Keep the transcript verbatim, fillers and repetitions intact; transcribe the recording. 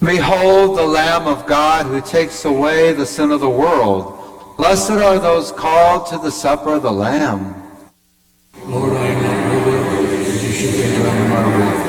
Behold the Lamb of God who takes away the sin of the world. Blessed are those called to the supper of the Lamb. Lord, I am not worthy that you should enter under my roof,